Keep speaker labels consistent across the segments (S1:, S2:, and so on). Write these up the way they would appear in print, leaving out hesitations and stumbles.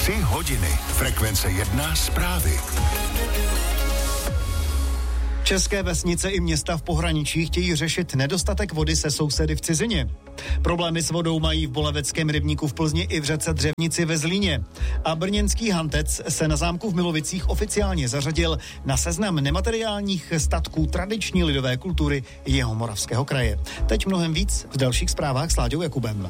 S1: 3 hodiny. Frekvence 1 zprávy.
S2: České vesnice i města v pohraničí chtějí řešit nedostatek vody se sousedy v cizině. Problémy s vodou mají v Boleveckém rybníku v Plzni i v řece Dřevnici ve Zlíně. A brněnský Hantec se na zámku v Milovicích oficiálně zařadil na seznam nemateriálních statků tradiční lidové kultury Jihomoravského kraje. Teď mnohem víc v dalších zprávách s Láďou Jakubem.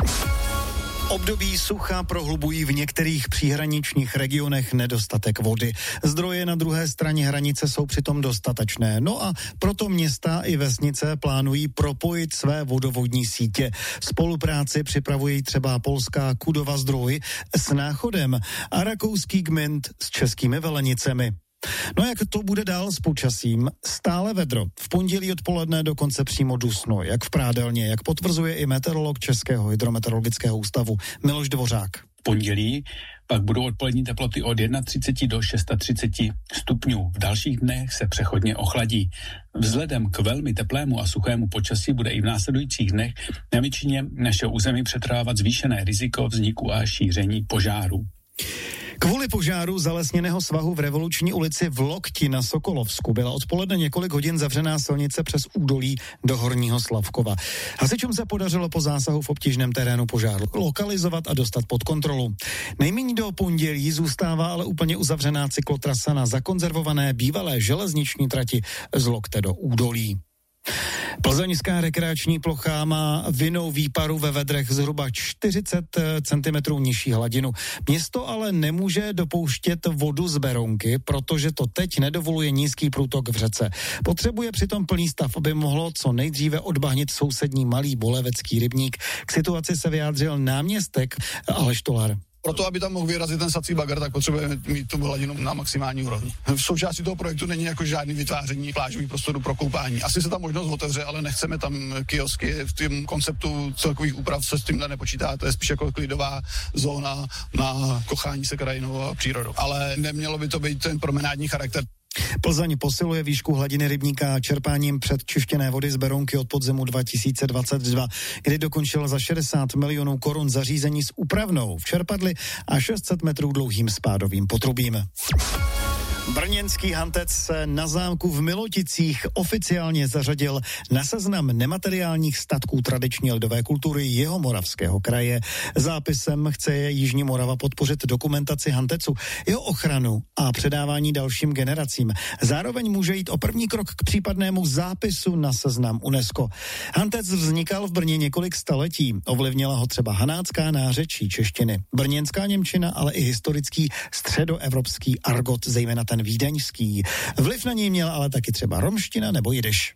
S2: Období sucha prohlubují v některých příhraničních regionech nedostatek vody. Zdroje na druhé straně hranice jsou přitom dostatečné. No a proto města i vesnice plánují propojit své vodovodní sítě. Spolupráci připravují třeba polská Kudova Zdroj s Náchodem a rakouský Gmünd s českými Velenicemi. No jak to bude dál s počasím? Stále vedro. V pondělí odpoledne dokonce přímo dusno, jak v prádelně, jak potvrzuje i meteorolog Českého hydrometeorologického ústavu Miloš Dvořák.
S3: V pondělí pak budou odpolední teploty od 31 do 630 stupňů. V dalších dnech se přechodně ochladí. Vzhledem k velmi teplému a suchému počasí bude i v následujících dnech na většině našeho území přetrvávat zvýšené riziko vzniku a šíření požárů.
S2: Kvůli požáru zalesněného svahu v Revoluční ulici v Lokti na Sokolovsku byla odpoledne několik hodin zavřená silnice přes údolí do Horního Slavkova. Hasičům se podařilo po zásahu v obtížném terénu požár lokalizovat a dostat pod kontrolu. Nejméně do pondělí zůstává ale úplně uzavřená cyklotrasa na zakonzervované bývalé železniční trati z Lokte do údolí. Plzeňská rekreační plocha má vinnou výparu ve vedrech zhruba 40 cm nižší hladinu. Město ale nemůže dopouštět vodu z Berounky, protože to teď nedovoluje nízký průtok v řece. Potřebuje přitom plný stav, aby mohlo co nejdříve odbahnit sousední malý Bolevecký rybník. K situaci se vyjádřil náměstek Aleš Tolar.
S4: Proto, aby tam mohl vyrazit ten sací bagr, tak potřebujeme mít tu hladinu na maximální úrovni. V součástí toho projektu není jako žádný vytváření plážových prostorů pro koupání. Asi se ta možnost otevře, ale nechceme tam kiosky. V tom konceptu celkových úprav se s tímhle nepočítá. To je spíš jako klidová zóna na kochání se krajinou a přírodou. Ale nemělo by to být ten promenádní charakter.
S2: Plzeň posiluje výšku hladiny rybníka čerpáním předčištěné vody z Berounky od podzimu 2022, kdy dokončil za 60 milionů korun zařízení s úpravnou v čerpadli a 600 metrů dlouhým spádovým potrubím. Brněnský Hantec se na zámku v Miloticích oficiálně zařadil na seznam nemateriálních statků tradiční lidové kultury Jihomoravského kraje. Zápisem chce Jižní Morava podpořit dokumentaci Hantecu, jeho ochranu a předávání dalším generacím. Zároveň může jít o první krok k případnému zápisu na seznam UNESCO. Hantec vznikal v Brně několik staletí. Ovlivnila ho třeba hanácká nářečí češtiny, brněnská němčina, ale i historický středoevropský argot, zejména ten vídeňský. Vliv na něj měla ale taky třeba romština nebo jidiš.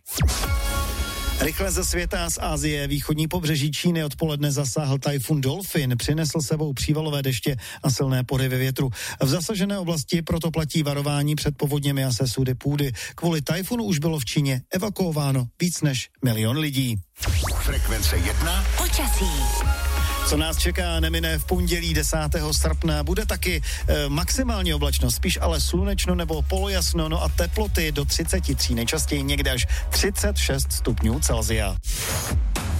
S2: Rychle ze světa z Asie východní pobřeží Číny odpoledne zasáhl tajfun Dolphin, přinesl sebou přívalové deště a silné poryvy větru. V zasažené oblasti proto platí varování před povodněmi a sesudy půdy. Kvůli tajfunu už bylo v Číně evakuováno víc než 1 000 000 lidí.
S1: Frekvence 1
S5: počasí.
S2: Co nás čeká, nemine v pondělí 10. srpna. Bude taky maximální oblačnost, spíš ale slunečno nebo polojasno, no a teploty do 33, nejčastěji někde až 36 stupňů Celsia.